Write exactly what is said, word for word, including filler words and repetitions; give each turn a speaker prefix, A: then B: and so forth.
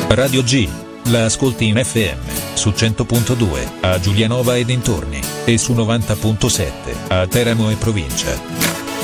A: Radio G. La ascolti in F M, su cento punto due, a Giulianova e dintorni, e su novanta punto sette, a Teramo e provincia.